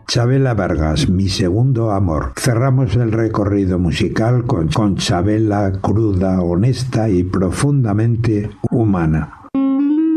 Chabela Vargas, Mi segundo amor. Cerramos el recorrido musical con Chabela cruda, honesta y profundamente humana.